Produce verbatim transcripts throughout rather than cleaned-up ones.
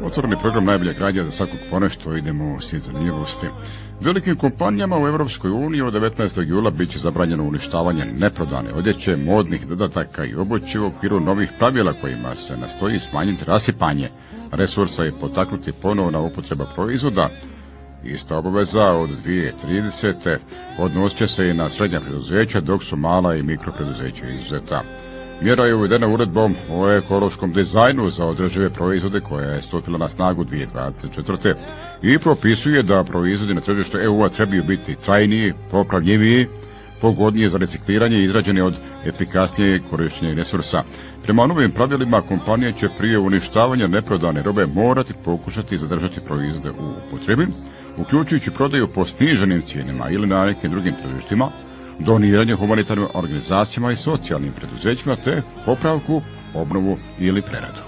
Otvoreni program najbolje gradnje za svakog ponešto, idemo u svijet zanimljivosti. Velikim kompanijama u Europskoj uniji od devetnaestog jula bit će zabranjeno uništavanje neprodane odjeće, modnih dodataka i obuće u okviru novih pravila kojima se nastoji smanjiti rasipanje resursa i potaknuti ponovna upotreba proizvoda. Ista obaveza od dvije tisuće tridesete odnosit će se i na srednja preduzeća, dok su mala i mikropreduzeća izuzeta. Mjera je uvedena uredbom o ekološkom dizajnu za održive proizvode koja je stupila na snagu dvije tisuće dvadeset četvrte. i propisuje da proizvodi na tržištu E U-a trebaju biti trajniji, popravljiviji, pogodnije za recikliranje i izrađene od efikasnije korištenja resursa. Prema novim pravilima kompanija će prije uništavanja neprodane robe morati pokušati zadržati proizvode u upotrebi, uključujući prodaju po sniženim cijenama ili na nekim drugim tržištima, doniranje humanitarnim organizacijama i socijalnim preduzećima te popravku, obnovu ili preradu.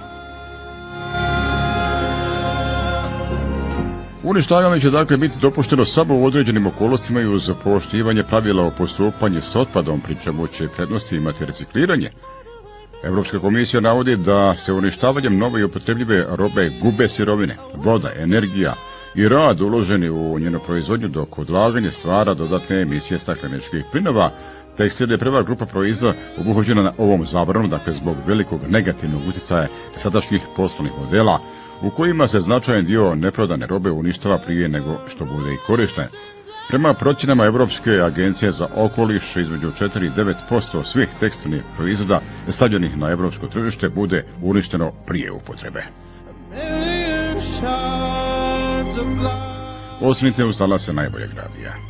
Uništavanje će dakle biti dopušteno samo u određenim okolnostima i uz poštivanje pravila o postupanju s otpadom, pri čemu će prednosti imati recikliranje. Europska komisija navodi da se uništavanjem nove i upotrebljive robe gube sirovine, voda, energija i rad uloženi u njenu proizvodnju, dok odlaganje stvara dodatne emisije stakleničkih plinova. Tekstil je prva grupa proizvoda obuhvaćena na ovom zabranom, dakle zbog velikog negativnog utjecaja sadašnjih poslovnih modela, u kojima se značajan dio neprodane robe uništava prije nego što bude i korištena. Prema procjenama Europske agencije za okoliš, između četiri i devet posto svih tekstilnih proizvoda stavljenih na europsko tržište bude uništeno prije upotrebe. Ostanite uz talase najboljeg radija.